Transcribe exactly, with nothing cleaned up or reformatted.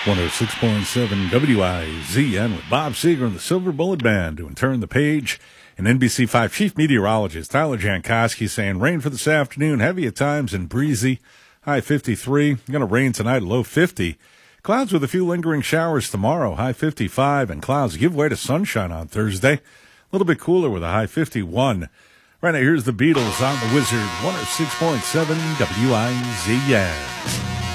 one oh six point seven W I Z N with Bob Seger and the Silver Bullet Band doing Turn the Page. And N B C five Chief Meteorologist Tyler Jankowski saying rain for this afternoon, heavy at times and breezy. High fifty-three. Going to rain tonight, low fifty. Clouds with a few lingering showers tomorrow, high fifty-five. And clouds give way to sunshine on Thursday. A little bit cooler with a high fifty-one. Right now, here's the Beatles on the Wizard, one oh six point seven W I Z N.